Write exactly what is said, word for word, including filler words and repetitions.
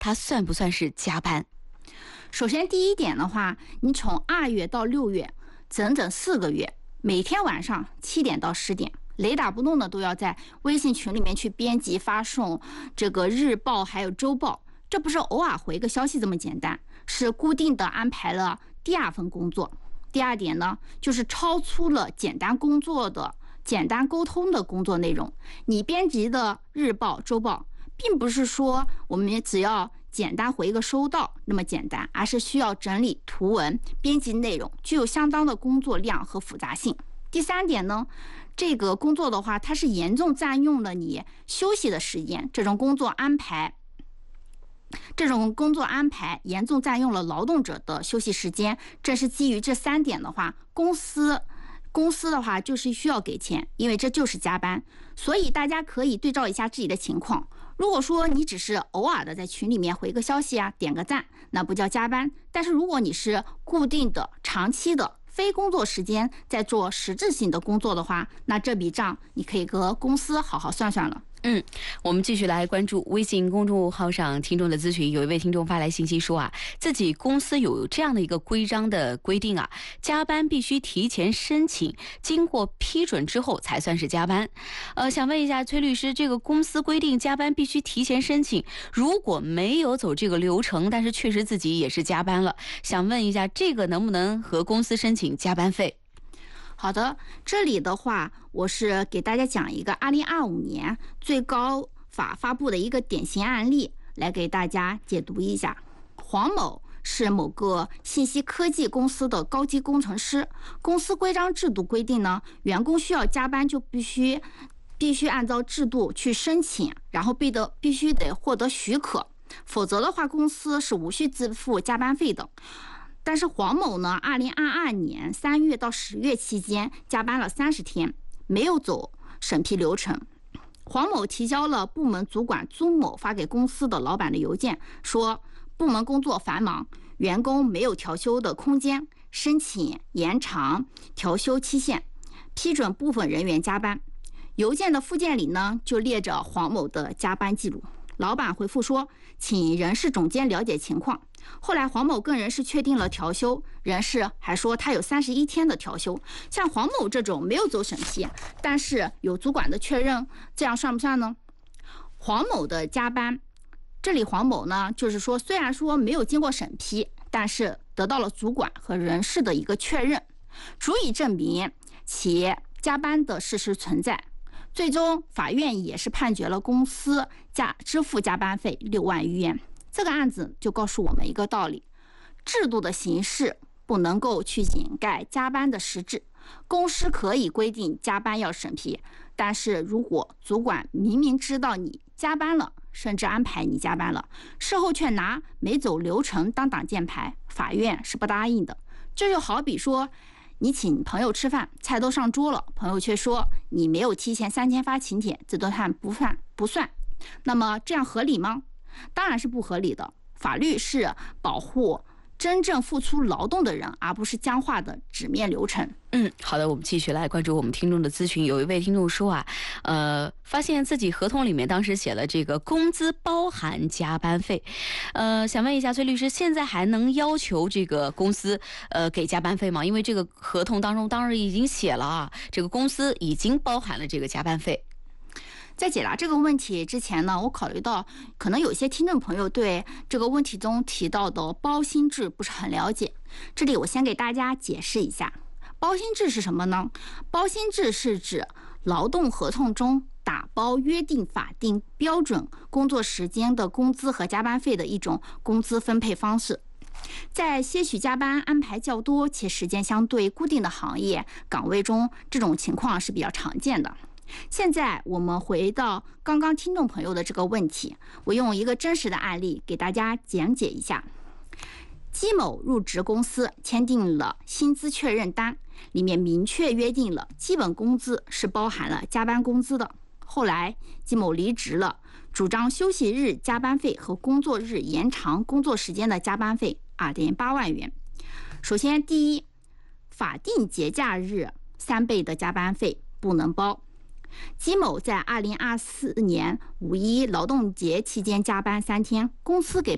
它算不算是加班？ 首先第一点的话，你从二月到六月，整整四个月，每天晚上七点到十点，雷打不动的都要在微信群里面去编辑发送这个日报还有周报，这不是偶尔回个消息这么简单，是固定的安排了第二份工作。第二点呢，就是超出了简单工作的简单沟通的工作内容。你编辑的日报周报并不是说我们只要简单回一个收到那么简单，而是需要整理图文、编辑内容，具有相当的工作量和复杂性。第三点呢，这个工作的话，它是严重占用了你休息的时间，这种工作安排这种工作安排严重占用了劳动者的休息时间。正是基于这三点的话，公司公司的话就是需要给钱，因为这就是加班。所以大家可以对照一下自己的情况，如果说你只是偶尔的在群里面回个消息啊，点个赞，那不叫加班。但是如果你是固定的、长期的非工作时间在做实质性的工作的话，那这笔账你可以和公司好好算算了。 嗯，我们继续来关注微信公众号上听众的咨询。有一位听众发来信息说啊，自己公司有这样的一个规章的规定啊，加班必须提前申请，经过批准之后才算是加班。呃，想问一下崔律师，这个公司规定加班必须提前申请，如果没有走这个流程，但是确实自己也是加班了，想问一下，这个能不能和公司申请加班费？ 好的，这里的话，我是给大家讲一个二零二五年最高法发布的一个典型案例，来给大家解读一下。黄某是某个信息科技公司的高级工程师，公司规章制度规定呢，员工需要加班就必须必须按照制度去申请，然后必得必须得获得许可，否则的话，公司是无需支付加班费的。但是黄某呢，二零二二年三月到十月期间加班了三十天，没有走审批流程。黄某提交了部门主管朱某发给公司的老板的邮件，说部门工作繁忙，员工没有调休的空间，申请延长调休期限，批准部分人员加班。邮件的附件里呢，就列着黄某的加班记录。老板回复说，请人事总监了解情况。后来黄某跟人事确定了调休，人事还说他有三十一天的调休。像黄某这种没有走审批，但是有主管的确认，这样算不算呢？黄某的加班，这里黄某呢，就是说虽然说没有经过审批，但是得到了主管和人事的一个确认，足以证明其加班的事实存在。最终法院也是判决了公司加支付加班费六万余元。这个案子就告诉我们一个道理，制度的形式不能够去掩盖加班的实质。公司可以规定加班要审批，但是如果主管明明知道你加班了，甚至安排你加班了，事后却拿没走流程当挡箭牌，法院是不答应的。这就好比说你请朋友吃饭，菜都上桌了，朋友却说你没有提前三天发请帖，这顿饭不算不算。那么这样合理吗？当然是不合理的。法律是保护真正付出劳动的人，而不是僵化的纸面流程。 嗯，好的，我们继续来关注我们听众的咨询。有一位听众说啊，呃，发现自己合同里面当时写了这个工资包含加班费，呃，想问一下崔律师，现在还能要求这个公司呃给加班费吗？因为这个合同当中当时已经写了啊，这个公司已经包含了这个加班费。 在解答这个问题之前呢，我考虑到可能有些听众朋友对这个问题中提到的包薪制不是很了解，这里我先给大家解释一下。包薪制是什么呢？包薪制是指劳动合同中打包约定法定标准工作时间的工资和加班费的一种工资分配方式。在些许加班安排较多且时间相对固定的行业岗位中，这种情况是比较常见的。现在我们回到刚刚听众朋友的这个问题，我用一个真实的案例给大家讲解一下。姬某入职公司，签订了薪资确认单，里面明确约定了基本工资是包含了加班工资的。后来姬某离职了，主张休息日加班费和工作日延长工作时间的加班费 二点八万元。首先，第一，法定节假日三倍的加班费不能包。姬某在二零二四年五一劳动节期间加班三天，公司给